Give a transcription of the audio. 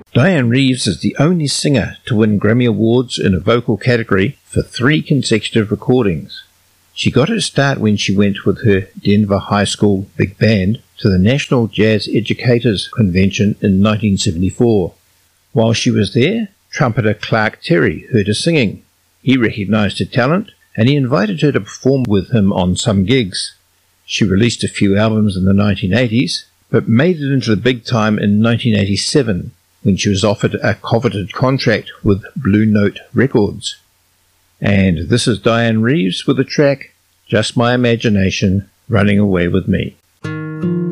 Dianne Reeves is the only singer to win Grammy Awards in a vocal category for 3 consecutive recordings. She got her start when she went with her Denver High School Big Band to the National Jazz Educators Convention in 1974. While she was there, trumpeter Clark Terry heard her singing. He recognized her talent, and he invited her to perform with him on some gigs. She released a few albums in the 1980s, but made it into the big time in 1987, when she was offered a coveted contract with Blue Note Records. And this is Dianne Reeves with the track Just My Imagination Running Away With Me.